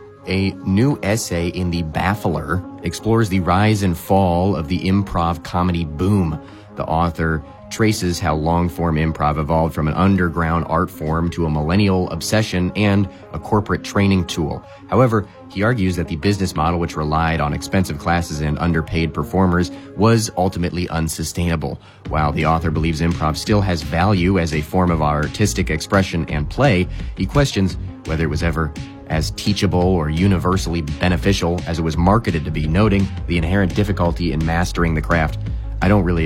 A new essay in The Baffler explores the rise and fall of the improv comedy boom. The author traces how long-form improv evolved from an underground art form to a millennial obsession and a corporate training tool. However, he argues that the business model, which relied on expensive classes and underpaid performers, was ultimately unsustainable. While the author believes improv still has value as a form of artistic expression and play, he questions whether it was ever as teachable or universally beneficial as it was marketed to be, noting the inherent difficulty in mastering the craft. I don't really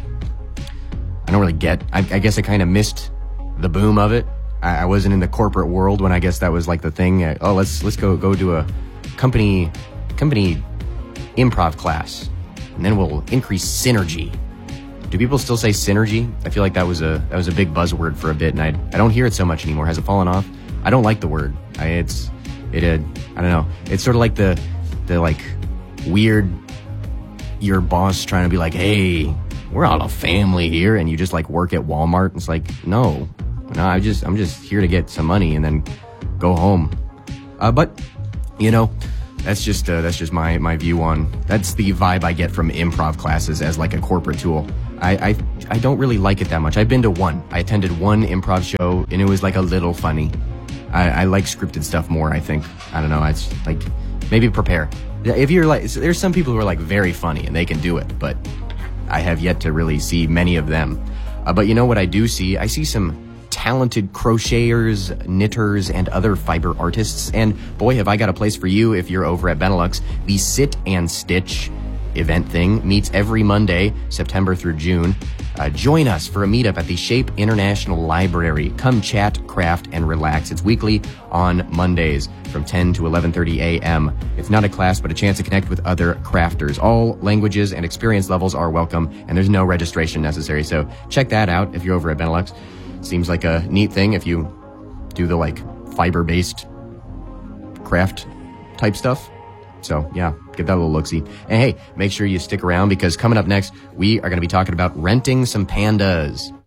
get. I guess I kind of missed the boom of it. I wasn't in the corporate world when I guess that was like the thing. Let's go do a company improv class, and then we'll increase synergy. Do people still say synergy? I feel like that was a big buzzword for a bit, and I don't hear it so much anymore. Has it fallen off? I don't like the word. I don't know. It's sort of like the like weird, your boss trying to be like, hey, we're all a family here, and you just like work at Walmart. It's like, no, I'm just here to get some money and then go home. But you know, that's just my view on, that's the vibe I get from improv classes as like a corporate tool. I don't really like it that much. I've been to one. I attended one improv show and it was like a little funny. I like scripted stuff more, I think. I don't know. It's like, maybe prepare. If you're like, there's some people who are like very funny and they can do it, but I have yet to really see many of them. But you know what I do see? I see some talented crocheters, knitters, and other fiber artists. And boy, have I got a place for you if you're over at Benelux. The Sit and Stitch event thing meets every Monday, September through June. Join us for a meetup at the Shape International Library. Come chat, craft, and relax. It's weekly on Mondays from 10 to 11:30 a.m. It's not a class, but a chance to connect with other crafters. All languages and experience levels are welcome, and there's no registration necessary. So check that out if you're over at Benelux. Seems like a neat thing if you do the like fiber-based craft type stuff. So yeah, give that a little look-see. And hey, make sure you stick around because coming up next, we are going to be talking about renting some pandas.